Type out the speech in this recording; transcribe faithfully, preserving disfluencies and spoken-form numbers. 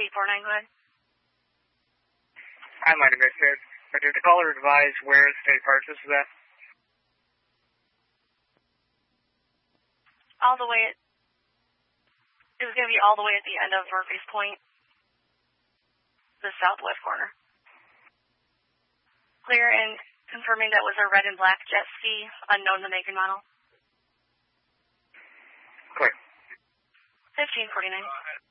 eight four nine, go ahead. I might have missed it, but did the caller advise where the state purchase is at? All the way at, it was going to be all the way at the end of Murphy's Point, the southwest corner. Clear and confirming that was a red and black jet ski, unknown the make and model. Clear. fifteen forty-nine.